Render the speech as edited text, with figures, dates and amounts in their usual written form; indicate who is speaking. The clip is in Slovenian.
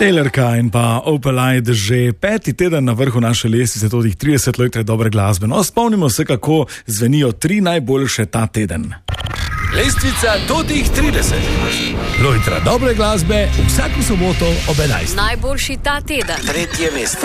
Speaker 1: Taylorka in pa Opalite že 5. teden na vrhu naše lestvice, tudi 30 let dobre glasbe. No, spomnimo se, kako zvenijo 3 najboljše ta teden.
Speaker 2: Lestvica do tih 30. Lojtra dobre glasbe vsako soboto ob 11.
Speaker 3: Najboljši ta teden.
Speaker 2: 3. mesto.